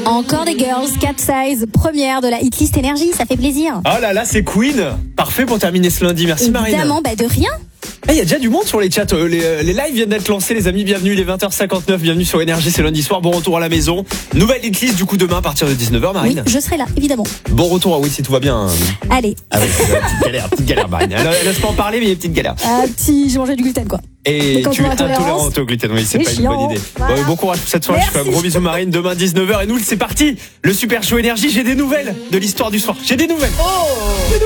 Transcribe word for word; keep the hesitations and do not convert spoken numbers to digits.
Encore des girls, quatre size, première de la hitlist énergie, ça fait plaisir. Oh là là, c'est Queen. Parfait pour terminer ce lundi. Merci Marine. Évidemment, bah de rien. Il hey, y a déjà du monde sur les chats. Euh, les, euh, les lives viennent d'être lancés, les amis. Bienvenue, il est vingt heures cinquanteneuf. Bienvenue sur Énergie, c'est lundi soir. Bon retour à la maison. Nouvelle hitlist du coup demain à partir de dix-neuf heures, Marine. Oui, je serai là, évidemment. Bon retour, ah oui, si tout va bien. Allez. Ah oui, petite galère, petite galère, Marine. Elle, elle laisse pas en parler, mais il y a une petite galère. Ah, petit, j'ai mangé du gluten, quoi. Et quand tu on es a intolérante au gluten, oui, c'est, c'est pas chiant. une bonne idée. Voilà. Bon, bon courage pour cette soirée. Merci. Je fais un gros bisou, Marine. Demain dix-neuf heures. Et nous, c'est parti. Le super show Énergie. J'ai des nouvelles de l'histoire du soir. J'ai des nouvelles. Oh!